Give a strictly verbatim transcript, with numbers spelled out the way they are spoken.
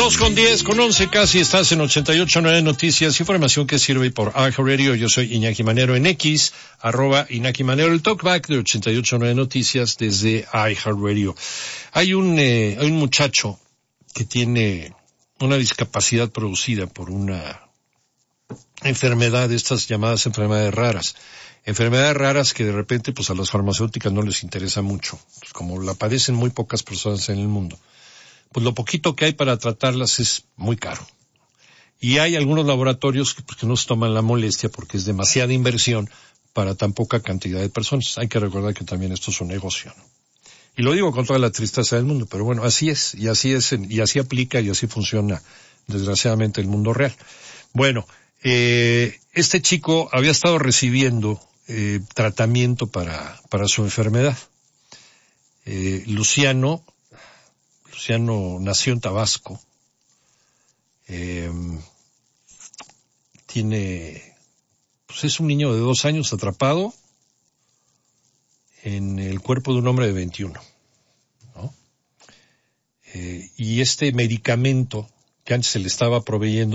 Dos con diez, con once casi, estás en ochenta y ocho punto nueve Noticias, información que sirve por iHeartRadio. Yo soy Iñaki Manero en X, arroba Iñaki Manero, el talkback de ochenta y ocho punto nueve Noticias desde iHeartRadio. Hay un, eh, hay un muchacho que tiene una discapacidad producida por una enfermedad, estas llamadas enfermedades raras. Enfermedades raras que de repente pues a las farmacéuticas no les interesa mucho. Pues, como la padecen muy pocas personas en el mundo, pues lo poquito que hay para tratarlas es muy caro. Y hay algunos laboratorios que, pues, que no se toman la molestia porque es demasiada inversión para tan poca cantidad de personas. Hay que recordar que también esto es un negocio, ¿no? Y lo digo con toda la tristeza del mundo, pero bueno, así es, y así es, y así aplica y así funciona, desgraciadamente, el mundo real. Bueno, eh, este chico había estado recibiendo eh, tratamiento para, para su enfermedad. Eh, Luciano, Luciano nació en Tabasco, eh, tiene, pues es un niño de dos años atrapado en el cuerpo de un hombre de veintiuno, ¿no? Eh, y este medicamento que antes se le estaba proveyendo